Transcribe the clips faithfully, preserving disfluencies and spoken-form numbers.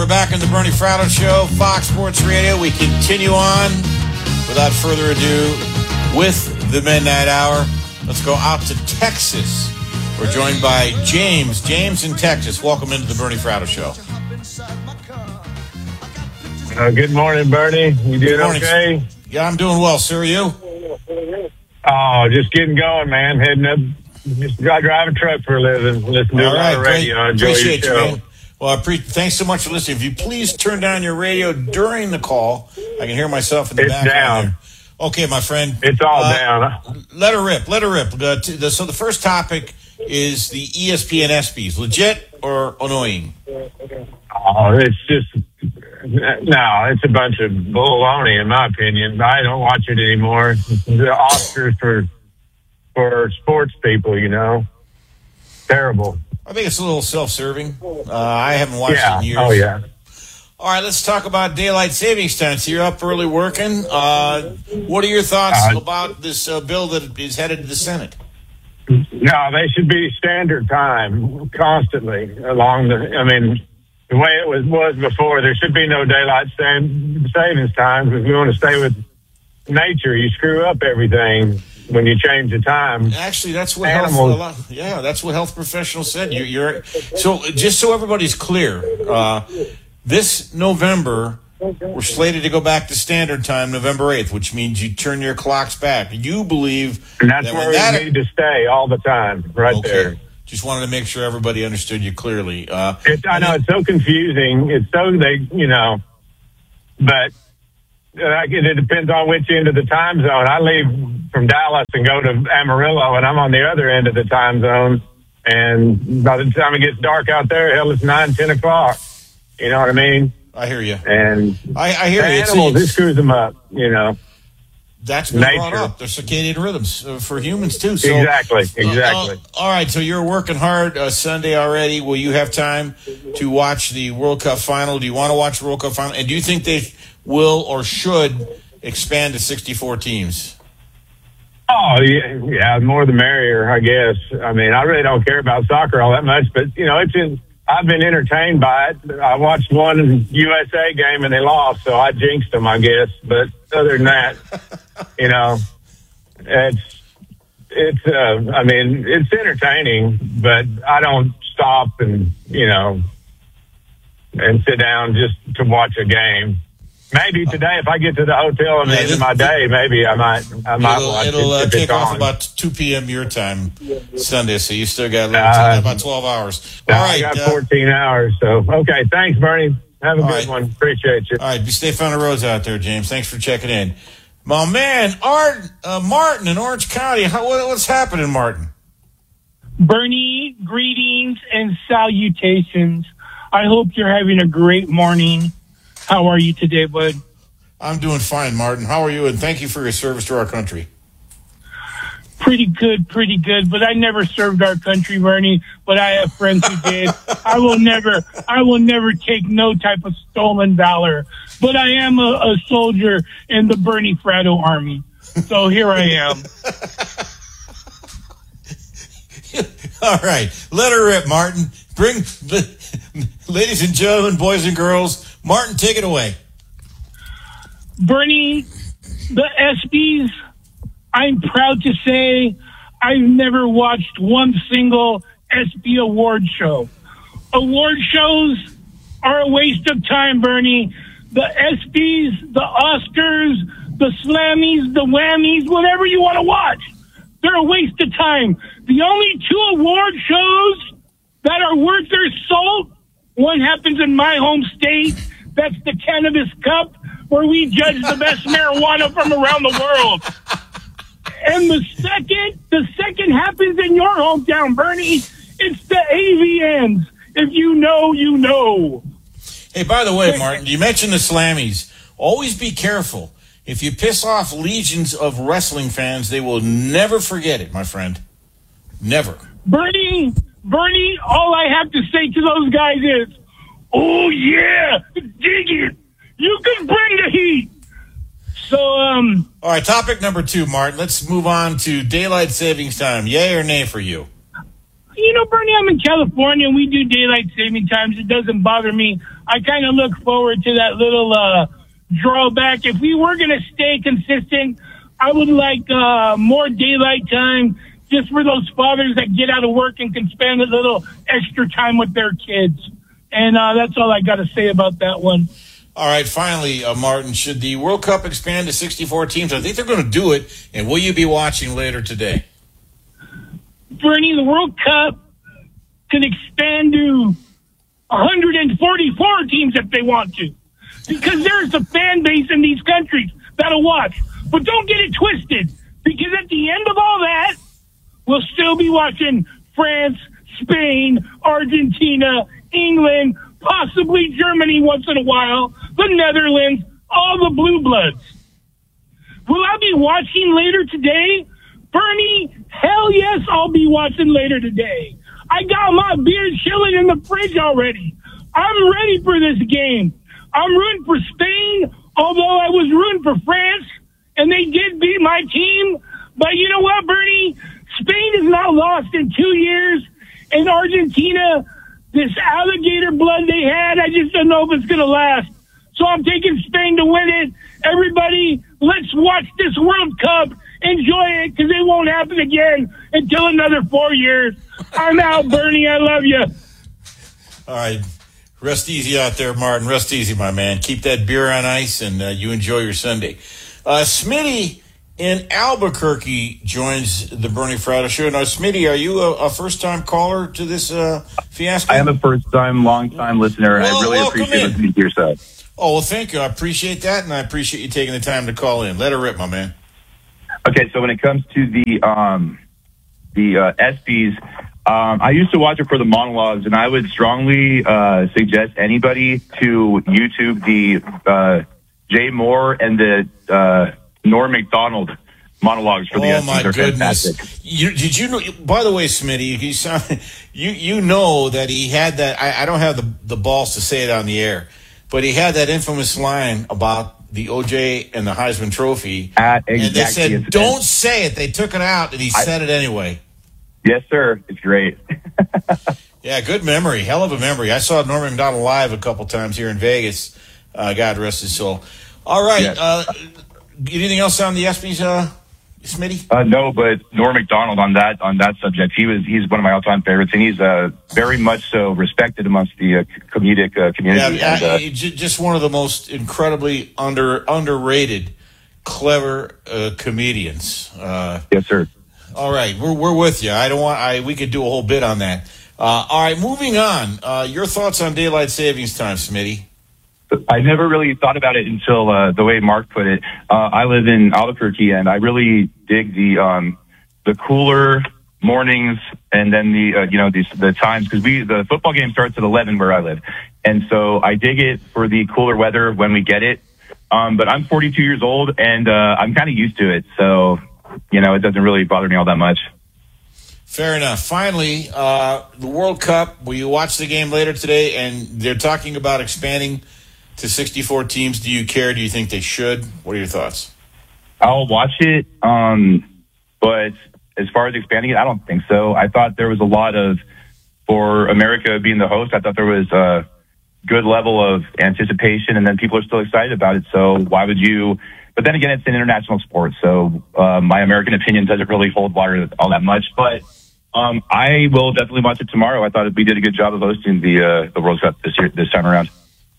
we're back on the Bernie Fratto Show, Fox Sports Radio. We continue on, without further ado, with the Midnight Hour. Let's go out to Texas. We're joined by James. James in Texas. Welcome into the Bernie Fratto Show. Uh, good morning, Bernie. You doing okay? Yeah, I'm doing well, sir. You? Oh, just getting going, man. Heading up. Just I drive a truck for a living. Listen to All a right, lot of radio. great. Enjoy Appreciate your you, show. man. Well, I pre- thanks so much for listening. If you please turn down your radio during the call, I can hear myself in the It's background down. there. Okay, my friend. It's all Uh, down. Let her rip. Let her rip. Uh, t- the, so the first topic is the E S P N ESPYs. Legit or annoying? Oh, it's just no. It's a bunch of baloney, in my opinion. I don't watch it anymore. The Oscars for for sports people, you know, terrible. I think it's a little self-serving. Uh, I haven't watched Yeah. it in years. Oh yeah. All right, let's talk about daylight savings time. So you're up early working. Uh, what are your thoughts Uh, about this uh, bill that is headed to the Senate? No, they should be standard time constantly along the. I mean, the way it was was before. There should be no daylight stand, savings time because we want to stay with nature. You screw up everything when you change the time. Actually, that's what Animals. health. Yeah, that's what health professionals said. You're, you're so just so everybody's clear. Uh, this November, we're slated to go back to standard time, November eighth, which means you turn your clocks back. You believe And that's that where when we that, need to stay all the time, right okay. there. Just wanted to make sure everybody understood you clearly. Uh, It, I know it's so confusing. It's so they, you know, but uh, it, it depends on which end of the time zone. I leave from Dallas and go to Amarillo, and I'm on the other end of the time zone. And by the time it gets dark out there, hell, it's nine, ten o'clock. You know what I mean? I hear you. And I, I hear the you. It's- animals, it it's- screws them up. You know, That's been brought Nature. up. There's circadian rhythms uh, for humans too. So, exactly, uh, exactly. uh, all right, so you're working hard uh, Sunday already. Will you have time to watch the World Cup final? Do you want to watch the World Cup final? And do you think they will or should expand to sixty-four teams? Oh, yeah, yeah, more the merrier, I guess. I mean, I really don't care about soccer all that much, but, you know, it's in, I've been entertained by it. I watched one U S A game and they lost, so I jinxed them, I guess. But other than that, you know, it's, it's, uh, I mean, it's entertaining, but I don't stop and, you know, and sit down just to watch a game. Maybe today, if I get to the hotel and Yeah, the end this- of my day, maybe I might, I might It'll, watch it'll it uh, if kick it's off on. about two p.m. your time Sunday, so you still got a little Uh, time, about twelve hours. No, All I right. got uh, fourteen hours. So, okay. Thanks, Bernie. Have a All good right. one. Appreciate you. All right, be safe on the roads out there, James. Thanks for checking in. My man, Art, uh, Martin in Orange County. How, what, what's happening, Martin? Bernie, greetings and salutations. I hope you're having a great morning. How are you today, bud? I'm doing fine, Martin. How are you? And thank you for your service to our country. Pretty good, pretty good. But I never served our country, Bernie. But I have friends who did. I will never, I will never take no type of stolen valor. But I am a, a soldier in the Bernie Fratto Army. So here I am. All right, let her rip, Martin. Bring, the, ladies and gentlemen, boys and girls, Martin, take it away. Bernie, the ESPYs, I'm proud to say I've never watched one single ESPY award show. Award shows are a waste of time, Bernie. The ESPYs, the Oscars, the Slammies, the Whammies, whatever you want to watch, they're a waste of time. The only two award shows that are worth their salt, one happens in my home state, that's the Cannabis Cup, where we judge the best marijuana from around the world. And the second, the second happens in your hometown, Bernie. It's the A V Ns. If you know, you know. Hey, by the way, Martin, you mentioned the Slammies. Always be careful. If you piss off legions of wrestling fans, they will never forget it, my friend. Never. Bernie, Bernie, all I have to say to those guys is, oh, yeah, dig it. You can bring the heat. So, um... All right, topic number two, Martin. Let's move on to daylight savings time. Yay or nay for you? You know, Bernie, I'm in California, and we do daylight saving times. It doesn't bother me I kind of look forward to that little uh, drawback. If we were going to stay consistent, I would like uh, more daylight time just for those fathers that get out of work and can spend a little extra time with their kids. And uh, that's all I got to say about that one. All right, finally, uh, Martin, should the World Cup expand to sixty-four teams? I think they're going to do it, and will you be watching later today? Bernie, the World Cup can expand to one hundred forty-four teams if they want to, because there's a fan base in these countries that'll watch. But don't get it twisted, because at the end of all that, we'll still be watching France, Spain, Argentina, England, possibly Germany once in a while, the Netherlands, all the blue bloods. Will I be watching later today? Bernie, hell yes, I'll be watching later today. I got my beer chilling in the fridge already. I'm ready for this game. I'm rooting for Spain, although I was rooting for France, and they did beat my team. But you know what, Bernie? Spain has not lost in two years, and Argentina, this alligator blood they had, I just don't know if it's going to last. So I'm taking Spain to win it. Everybody, let's watch this World Cup. Enjoy it, because it won't happen again until another four years. I'm out, Bernie. I love you. All right. Rest easy out there, Martin. Rest easy, my man. Keep that beer on ice, and uh, you enjoy your Sunday. Uh, Smitty in Albuquerque joins the Bernie Fratto Show. Now, Smitty, are you a, a first-time caller to this uh, fiasco? I am a first-time, long-time listener, and well, I really well, appreciate listening to your side. Oh, well, thank you. I appreciate that, and I appreciate you taking the time to call in. Let her rip, my man. Okay, so when it comes to the um, the uh, ESPYs, um, I used to watch it for the monologues, and I would strongly uh, suggest anybody to YouTube the uh, Jay Moore and the uh, Norm Macdonald monologues for the ESPYs. Oh my They're goodness! fantastic. You, did you know? By the way, Smitty, he sound, you you know that he had that. I, I don't have the the balls to say it on the air, but he had that infamous line about the O J and the Heisman Trophy, At and they exactly said, incident. "Don't say it." They took it out, and he I, said it anyway. Yes, sir. It's great. Yeah, good memory. Hell of a memory. I saw Norm Macdonald live a couple times here in Vegas. Uh, God rest his soul. All right. Yes. Uh, anything else on the ESPYs, uh, Smitty? Uh, no, but Norm Macdonald on that on that subject, he was he's one of my all time favorites, and he's uh, very much so respected amongst the uh, comedic uh, community. Yeah, and, uh, I, just one of the most incredibly under underrated, clever uh, comedians. Uh, yes, sir. all right, we're we're with you. I don't want. I we could do a whole bit on that. Uh, all right, moving on. Uh, your thoughts on daylight savings time, Smitty? I never really thought about it until uh, the way Mark put it. Uh, I live in Albuquerque, and I really dig the um, the cooler mornings, and then the uh, you know the the times, because we the football game starts at eleven where I live, and so I dig it for the cooler weather when we get it. Um, but I'm forty-two years old, and uh, I'm kind of used to it, so you know it doesn't really bother me all that much. Fair enough. Finally, uh, the World Cup. Will you watch the game later today? And they're talking about expanding to sixty-four teams. Do you care? Do you think they should? What are your thoughts? I'll watch it, um, but as far as expanding it, I don't think so. I thought there was a lot of, for America being the host, I thought there was a good level of anticipation, and then people are still excited about it. So why would you? But then again, it's an international sport, so uh, my American opinion doesn't really hold water all that much. But um, I will definitely watch it tomorrow. I thought we did a good job of hosting the uh, the World Cup this year, this time around.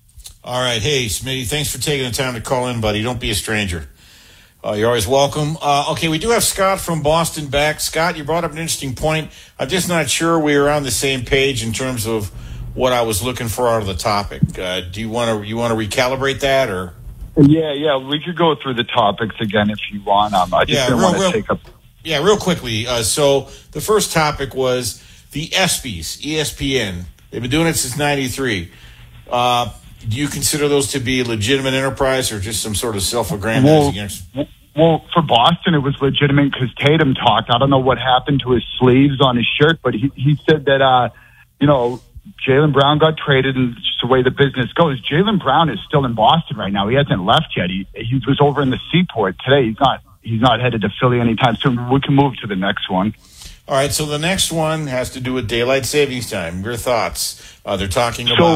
All right. Hey, Smitty, thanks for taking the time to call in, buddy. Don't be a stranger. Uh, you're always welcome. Uh, okay, we do have Scott from Boston back. Scott, you brought up an interesting point. I'm just not sure we were on the same page in terms of what I was looking for out of the topic. Uh, do you want to you want to recalibrate that, or? Yeah, yeah, we could go through the topics again if you want. Um, I just Yeah, didn't real- want to real- take up. Yeah, real quickly. Uh, so the first topic was the ESPYs, E S P N. They've been doing it since ninety-three. Uh, do you consider those to be a legitimate enterprise or just some sort of self-aggrandizing? Well, ex- Well, for Boston, it was legitimate because Tatum talked. I don't know what happened to his sleeves on his shirt, but he, he said that, uh, you know, Jaylen Brown got traded, and it's just the way the business goes. Jaylen Brown is still in Boston right now. He hasn't left yet. He, he was over in the Seaport today. He's not he's not headed to Philly anytime soon. We can move to the next one. All right, so the next one has to do with daylight savings time. Your thoughts? Uh, they're talking So, about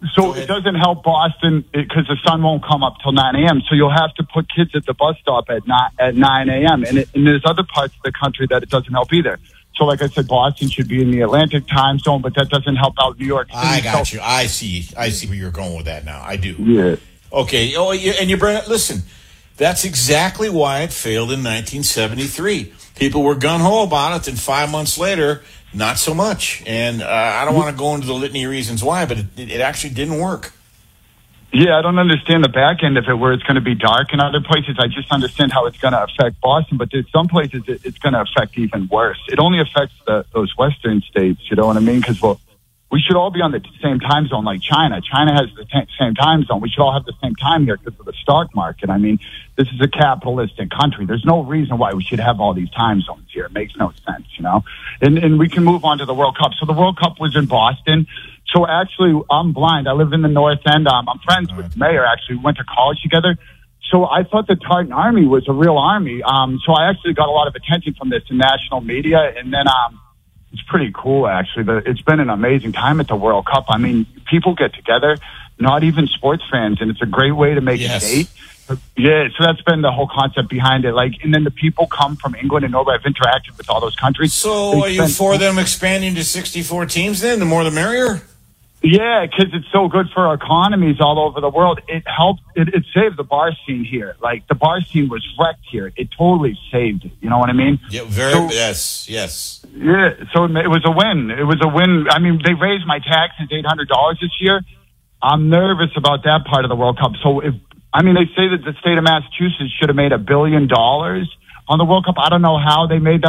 So it doesn't help Boston because the sun won't come up till nine a.m. So you'll have to put kids at the bus stop at nine, at nine a.m. And, it, and there's other parts of the country that it doesn't help either. So like I said, Boston should be in the Atlantic time zone, but that doesn't help out New York City. I got so, you. I see. I see where you're going with that now. I do. Yeah. Okay. Oh, you, and you bring it. Listen, that's exactly why it failed in nineteen seventy-three. People were gung-ho about it, and five months later, not so much. And uh, I don't want to go into the litany of reasons why, but it, it actually didn't work. Yeah, I don't understand the back end of it where it's going to be dark in other places. I just understand how it's going to affect Boston, but there's some places it, it's going to affect even worse. It only affects the, those western states, you know what I mean? Because, well, we should all be on the same time zone like China. China has the t- same time zone. We should all have the same time here because of the stock market. I mean, this is a capitalistic country. There's no reason why we should have all these time zones here. It makes no sense, you know? And, and we can move on to the World Cup. So the World Cup was in Boston. So actually, I'm blind. I live in the North End. Um, I'm friends with the mayor, actually. We went to college together. So I thought the Tartan Army was a real army. Um, so I actually got a lot of attention from this in national media. And then um, it's pretty cool, actually. The, it's been an amazing time at the World Cup. I mean, people get together, not even sports fans, and it's a great way to make Yes. a date. Yeah, so that's been the whole concept behind it. Like, and then the people come from England and Norway. I've interacted with all those countries. So They are you spend- for them expanding to sixty-four teams then? The more the merrier? Yeah, because it's so good for economies all over the world. It helped. It, it saved the bar scene here. Like, the bar scene was wrecked here. It totally saved it. You know what I mean? Yeah, very. So- yes, yes. Yeah, so it was a win. It was a win. I mean, they raised my taxes eight hundred dollars this year. I'm nervous about that part of the World Cup. So if, I mean, they say that the state of Massachusetts should have made a billion dollars on the World Cup. I don't know how they made that